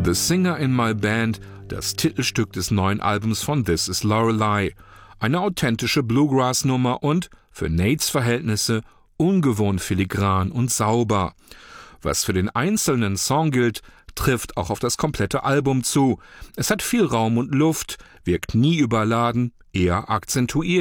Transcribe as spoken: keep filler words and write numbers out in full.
The Singer in My Band, das Titelstück des neuen Albums von This Is Lorelei. Eine authentische Bluegrass-Nummer und, für Nates Verhältnisse, ungewohnt filigran und sauber. Was für den einzelnen Song gilt, trifft auch auf das komplette Album zu. Es hat viel Raum und Luft, wirkt nie überladen, eher akzentuiert.